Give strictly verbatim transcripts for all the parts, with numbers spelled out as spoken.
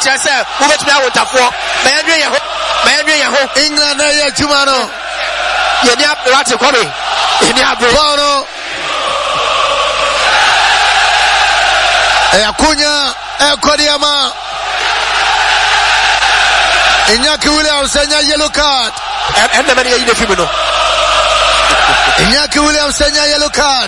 chance we bet me I want for my Andrea ho my Andrea ho England ya Jumano ye ni abati kobe ye ni abro Bono e akunya e kodiama Iñaki Williams enya yellow card and the man you the film no Iñaki Williams enya yellow card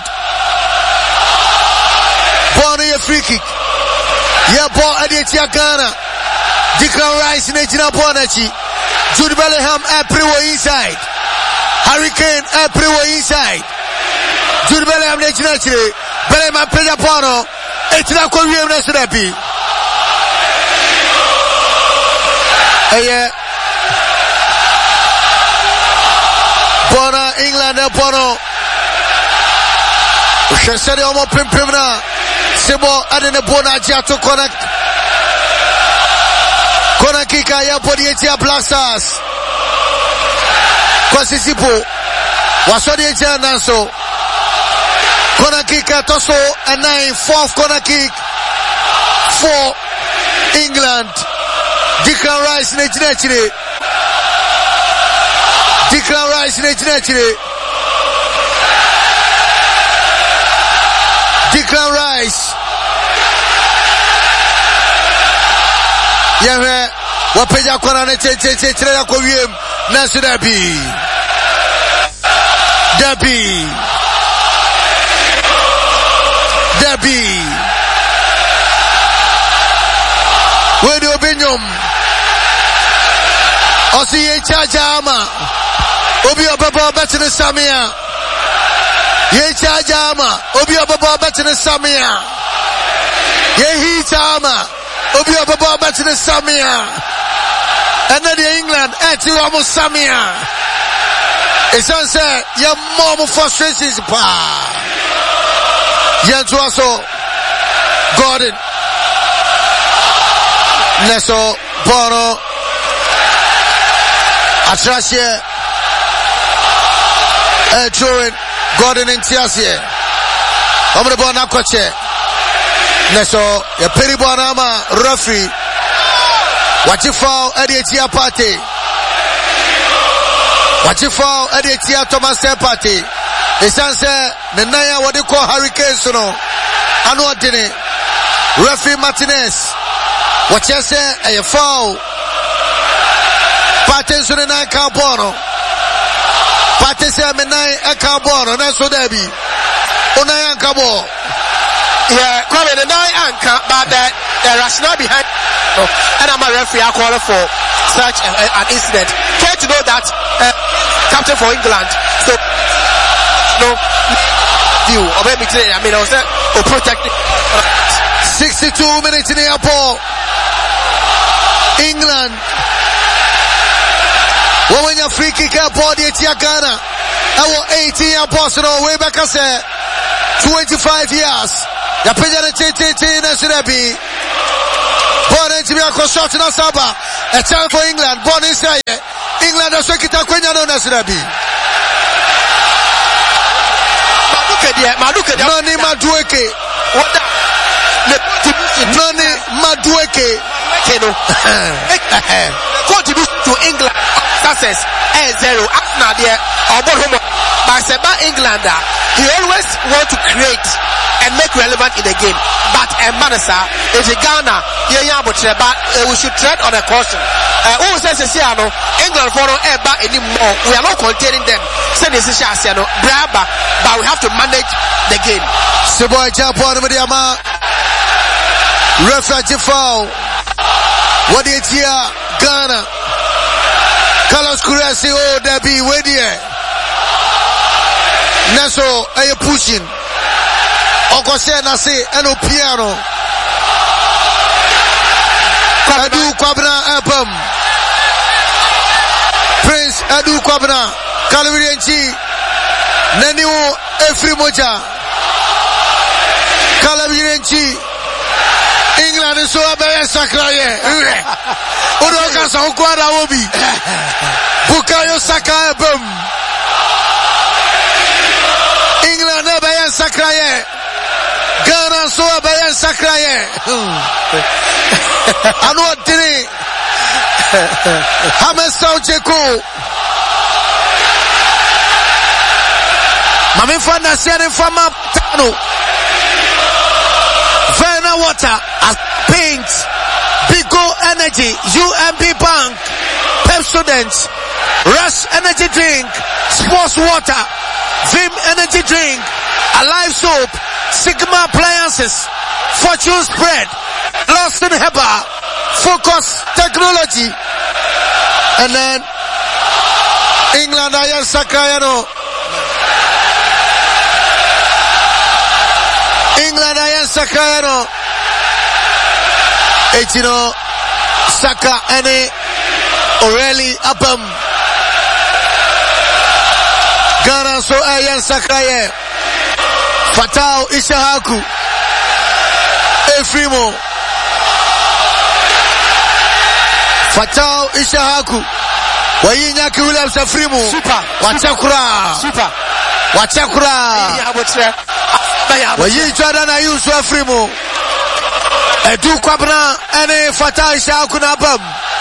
Bono ye free kick yeah ball Adetia Ghana Declan Rice in Ejina Bonachi Jude Bellingham Apriwo inside Hurricane Apriwo inside Jude Bellingham Ejina Chile Bellingham Peja Bono Ejina kwa wiem na sudapi Eye Bono England Bono Usheseri omo pimpimna Sebo adene Bona Jato connect Kona kika ya Podiatia Black Stars Kwa sisipo Wasodiatia Nanso Kona kika Toso and nine fourth corner kick for England Declan Rice Nejinechiri Declan Rice Nejinechiri Declan Rice Yewe wapeja kona ne che che che che ko wiem Nasu Derby Derby Derby Where do Benyum Osi ye chaja ama Obi obaba betene Samia Ye chaja ama Obi obaba betene Samia Ye hita ama Obi obaba betene Samia And then the England eti wamo Samia It's answer your mom frustrations pa Yantuaso Gordon Neso Bono Atrashe Eh Turin Gordon in Tiasie Omre Bona Koche Neso ya Peri Bonama referee Wachifao Eddie Tia Party Wachifao Eddie Tia Thomas Party Esanse Nenaya what they call Hurricanes no Anu Adine Referee Martinez What you say a foul Parties on the nine Carbono Parties on the nine Carbono That's what they be Unai Ankabo yeah come in the nine anchor but the, the rationale behind no, and I'm a referee I call for such a, a, an incident care to know that uh, captain for England so no view or maybe today I mean I was there or protecting sixty-two minutes in the airport England when you free kick airport the Ghana our eighteen airports no way back I said twenty-five years ya peja na tete na sirabi born to be a construction of Saba a chance for England born inside England as we kita kwenya no na sirabi Maduke Nani Madueke what Nani Madueke Keno contribution to England success is zero Arsenal there or both home but Seba Englander he always want to create and make relevant in the game but a manasa is a Ghana yeah yeah but we should tread on a caution uh who says no England for no ever anymore we are not containing them say this is no braba but we have to manage the game Seboy Japan with the ama refugee foul what is here Ghana Carlos Kuresi oh Debbie where there Neso aye pushing Okose na se eno piano Adu Kwabna Epam Prince Adu Kwabna Kalvirienchi Neniu Efri Moja Kalvirienchi England is so abaya sakraye Udoka sa ukwara obi Bukayo Saka Epam England abaya sakraye Ghana Ghana so abayan sakraye. Anu odini. Hamesau Jeko. Mami fana siani fama tano. Verna Water as Paint, Bigo Energy, U M B Bank, Pepsodent, Rush Energy Drink, Sports Water, Vim Energy Drink, Alive Soap, Sigma Appliances, Fortune Spread, Lawson Heba, Focus Technology, and then England Ayan Sakayano. England Ayan Sakayano. Echino Saka Ene Oreli Abam. Ghana so Ayan Sakaye. Fatao Ishahaku. Efrimo. Fatao Ishahaku. Wayinyaki Williams Efrimo. Super. Wachakura. Super. Wachakura. Wayi Jordan Ayuso Efrimo. Edu Kwabna Ene Fatao Ishahaku na Abam.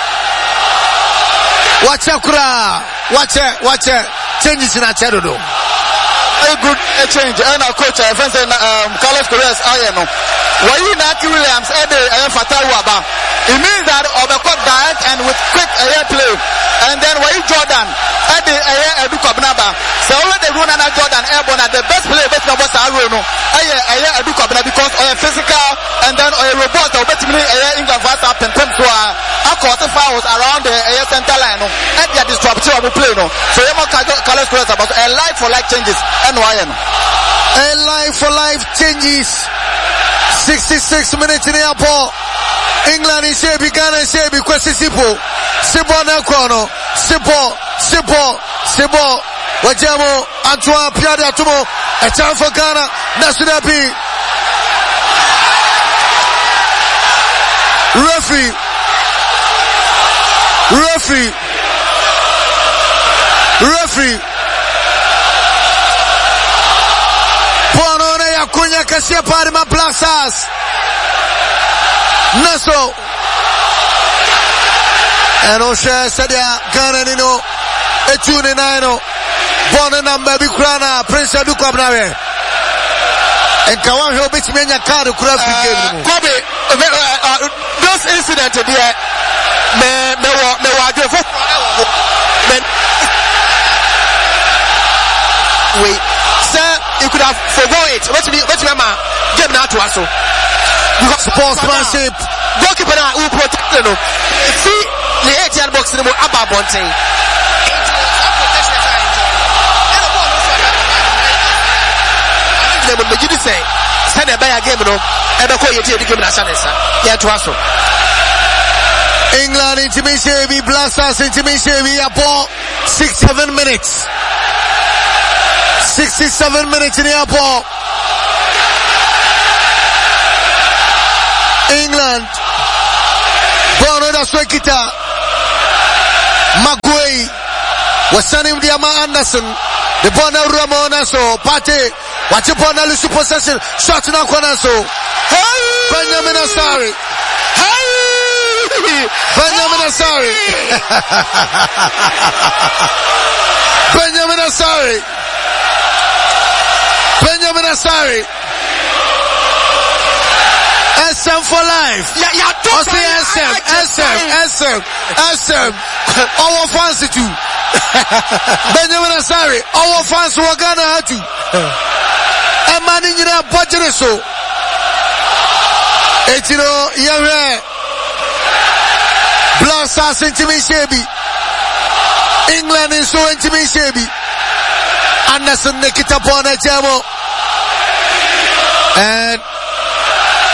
Wachakura. Wache. Wache. Changes in a cherudo. A good a change. And our coach, I fancy um, Carlos Correa's iron. Why you not Williams? Ede Fatao Abam. It means that overcut direct and with quick air play. And then why Jordan? Ede air Edu Kwabnaba. So when they run and Jordan airborne at the best player, best number Saruno. Air air Edu Kwabna because or physical and then or robot or better me air England vast up and pump to a quarter fouls around the air center line. And they are disruptive of the play. No. So you know Carlos Correa about a life for life changes. And why? A life for life changes. sixty-six minutes in the airport. England is Shebi, Ghana is Shebi, Kwesi Sipo. Sipo na kono. Sipo, Sipo, Sipo. Wajamo, Antoine, Pierre Atumo. A time for Ghana. National P. Referee. Referee. Referee. Bono na ya kunya kasia pari ma Black Stars. Naso. And Osha Sadia Ghana Nino. Etune Naino. Bono number Bikrana. Prince Adu Kwabnawe. And Kawan Hobich Menya Kadu Krafi game. Kobe, those incidents there, me, me, me, me, me, wait, sir, you could have forgone it. What's me, what's my man? Get now to us. Because sportsmanship. Goalkeeper now who protect you. See the eight-yard box in the Abba Bonte. But you say, send a better game, no, and I call you to give me a chance. Yeah, to us. England into Mishabi, Black Stars into Mishabi, about six, seven minutes. sixty-seven minutes in the airport. England. Bono da Swekita. Magway. Wasanim Diama Anderson. The Bono Ramona so. Pate. Watch upon the super possession. Shot in our corner so. Hey! Benjamin Asari. Hey! Benjamin Asari. Benjamin Asari. Benjamin Asari. S M for life. Yeah, yeah, don't say S M, S M, S M, S M. Our fans too. Benjamin Asari. Our fans were gonna hurt you. A man in your budget so. It's you know, you're Black Stars into Mishabi. England is so into Mishabi. Anderson Nikita Bona Jamo. And